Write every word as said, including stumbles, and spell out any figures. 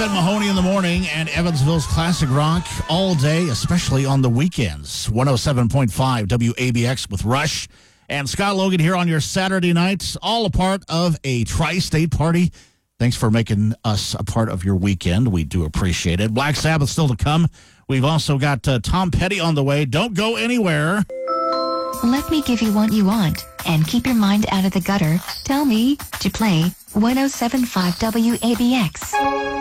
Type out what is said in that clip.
Ben Mahoney in the morning and Evansville's classic rock all day, especially on the weekends. one oh seven point five W A B X with Rush and Scott Logan here on your Saturday nights, all a part of a tri-state party. Thanks for making us a part of your weekend. We do appreciate it. Black Sabbath still to come. We've also got uh, Tom Petty on the way. Don't go anywhere. Let me give you what you want, and keep your mind out of the gutter. Tell me to play one oh seven point five W A B X.